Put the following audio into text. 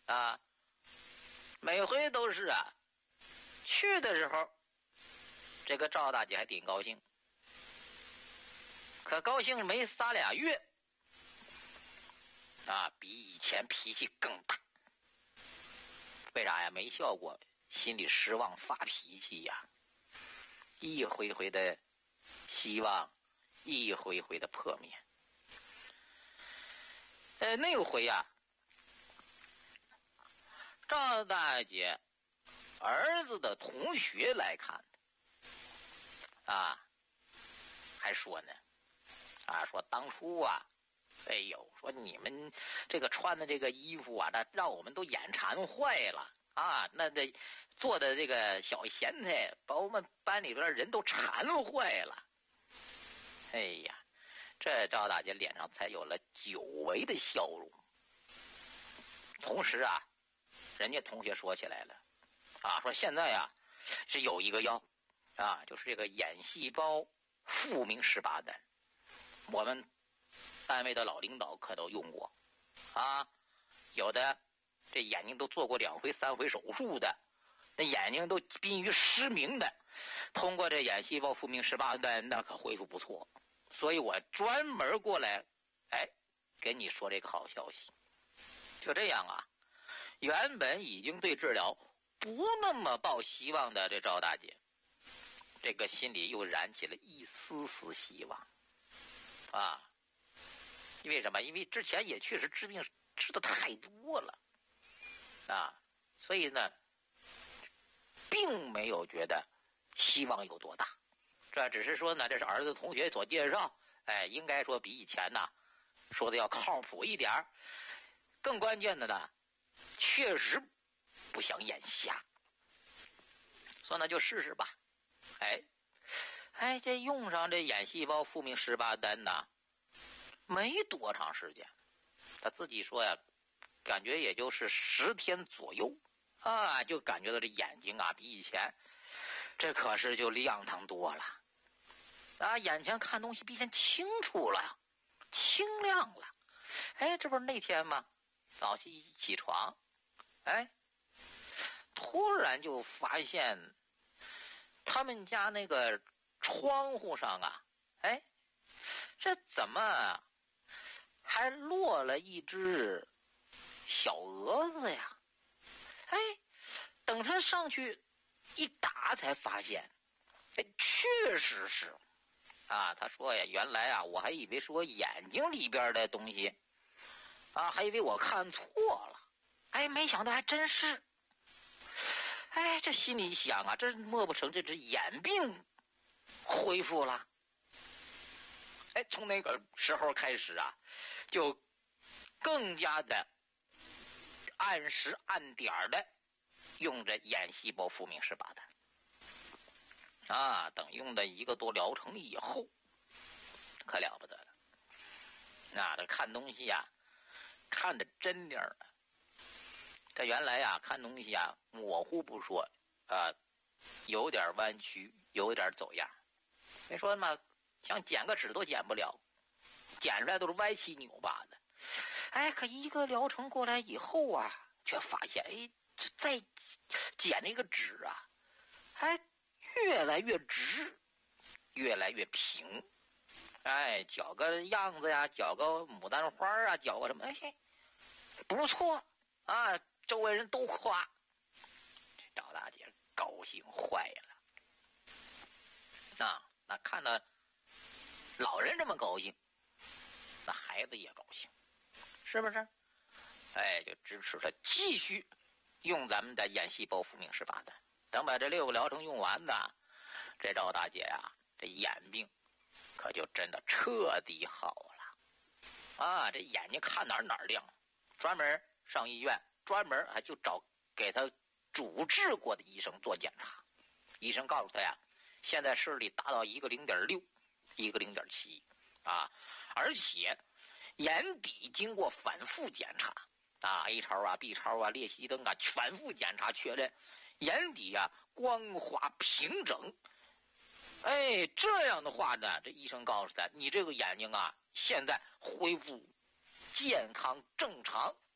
啊，每回都是啊，去的时候，这个赵大姐还挺高兴，可高兴没3俩月，啊，比以前脾气更大。为啥呀？没效果，心里失望，发脾气呀，一回回的希望，一回回的破灭。那回呀，赵大姐儿子的同学来看啊，还说呢，啊，说当初啊，哎呦，说你们这个穿的这个衣服啊，那让我们都眼馋坏了啊！那这做的这个小咸菜，把我们班里边的人都馋坏了。哎呀，这赵大姐脸上才有了久违的笑容。同时啊，人家同学说起来了，啊，说现在啊是有一个药啊，就是这个眼细胞复明18单，我们单位的老领导可都用过啊，有的这眼睛都做过2回3回手术的，那眼睛都濒于失明的，通过这眼细胞复明18单，那可恢复不错。所以我专门过来，哎，跟你说这个好消息。就这样啊，原本已经对治疗不那么抱希望的这赵大姐，这个心里又燃起了一丝丝希望啊。因为什么？因为之前也确实治病治的太多了啊，所以呢，并没有觉得希望有多大。这只是说呢，这是儿子同学所介绍，哎，应该说比以前呢说的要靠谱一点。更关键的呢，确实不想眼瞎，说那就试试吧。哎，这用上这眼细胞复明18单呢，没多长时间，他自己说呀，感觉也就是10天左右啊，就感觉到这眼睛啊比以前这可是就亮堂多了啊，眼前看东西比以前清楚了，清亮了。哎，这不是那天吗？早起一起床，哎，突然就发现他们家那个窗户上啊，哎，这怎么还落了一只小蛾子呀？哎，等他上去一打才发现，哎，确实是啊。他说呀，原来啊，我还以为是我眼睛里边的东西啊，还以为我看错了，哎，没想到还真是。哎，这心里想啊，这莫不成这只眼病恢复了？哎，从那个时候开始啊，就更加的按时按点的用着眼细胞复明18单啊。等用了1个多疗程以后，可了不得了。那这看东西啊，看得真点了。这原来啊，看东西啊，模糊不说啊，有点弯曲，有点走样。没说嘛，想剪个纸都剪不了，剪出来都是歪七扭八的。哎，可1个疗程过来以后啊，却发现，哎，再剪那个纸啊，还越来越直，越来越平。哎，绞个样子呀，绞个牡丹花啊，绞个什么，哎，不错啊，周围人都夸。赵大姐高兴坏了。那看到老人这么高兴，那孩子也高兴，是不是？哎，就支持他继续用咱们的眼细胞复明18单。等把这6个疗程用完呢，这赵大姐啊，这眼病可就真的彻底好了啊！这眼睛看哪儿亮，专门上医院，专门还就找给他主治过的医生做检查。医生告诉他呀，现在视力达到1个0.6，一个0.7啊，而且眼底经过反复检查啊 ，A 超啊、B 超啊、裂隙灯啊，反复检查确认眼底啊光滑平整。哎，这样的话呢，这医生告诉他，你这个眼睛啊，现在恢复健康正常